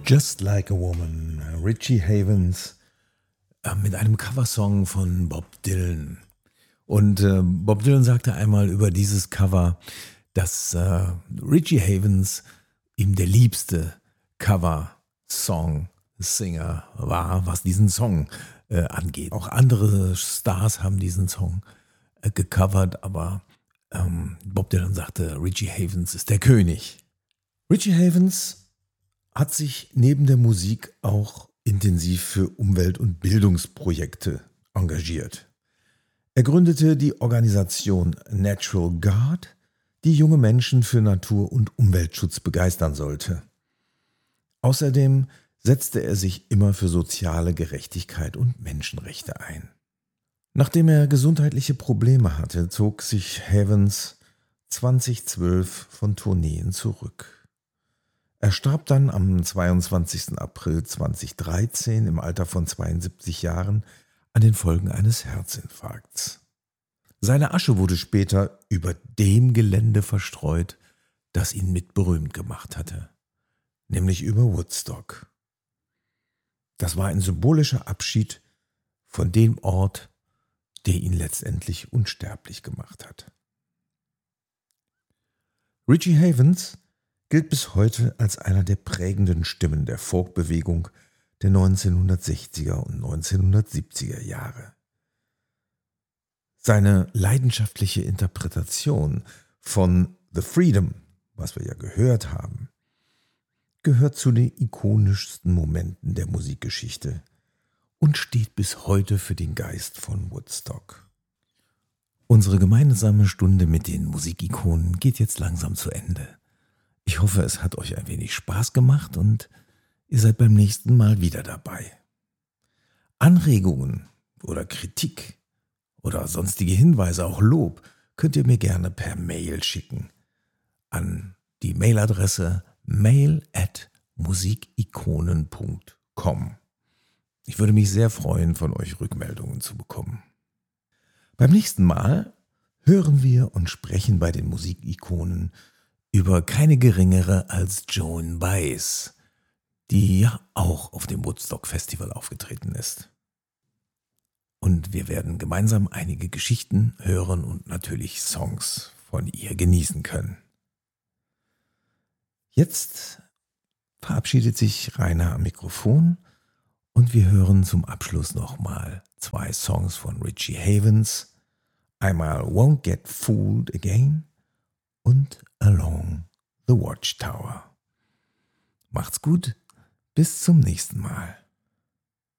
Just Like a Woman, Richie Havens mit einem Coversong von Bob Dylan. Und Bob Dylan sagte einmal über dieses Cover, dass Richie Havens ihm der liebste Cover-Song-Singer war, was diesen Song angeht. Auch andere Stars haben diesen Song gecovert, aber Bob Dylan sagte, Richie Havens ist der König. Richie Havens hat sich neben der Musik auch intensiv für Umwelt- und Bildungsprojekte engagiert. Er gründete die Organisation Natural Guard, die junge Menschen für Natur- und Umweltschutz begeistern sollte. Außerdem setzte er sich immer für soziale Gerechtigkeit und Menschenrechte ein. Nachdem er gesundheitliche Probleme hatte, zog sich Havens 2012 von Tourneen zurück. Er starb dann am 22. April 2013 im Alter von 72 Jahren an den Folgen eines Herzinfarkts. Seine Asche wurde später über dem Gelände verstreut, das ihn mit berühmt gemacht hatte, nämlich über Woodstock. Das war ein symbolischer Abschied von dem Ort, der ihn letztendlich unsterblich gemacht hat. Richie Havens gilt bis heute als einer der prägenden Stimmen der Folkbewegung der 1960er und 1970er Jahre. Seine leidenschaftliche Interpretation von The Freedom, was wir ja gehört haben, gehört zu den ikonischsten Momenten der Musikgeschichte und steht bis heute für den Geist von Woodstock. Unsere gemeinsame Stunde mit den Musikikonen geht jetzt langsam zu Ende. Ich hoffe, es hat euch ein wenig Spaß gemacht und ihr seid beim nächsten Mal wieder dabei. Anregungen oder Kritik oder sonstige Hinweise, auch Lob, könnt ihr mir gerne per Mail schicken an die Mailadresse mail@musikikonen.com. Ich würde mich sehr freuen, von euch Rückmeldungen zu bekommen. Beim nächsten Mal hören wir und sprechen bei den Musikikonen über keine geringere als Joan Baez, die ja auch auf dem Woodstock Festival aufgetreten ist. Und wir werden gemeinsam einige Geschichten hören und natürlich Songs von ihr genießen können. Jetzt verabschiedet sich Rainer am Mikrofon und wir hören zum Abschluss nochmal 2 Songs von Richie Havens. Einmal Won't Get Fooled Again und Along the Watchtower. Macht's gut, bis zum nächsten Mal.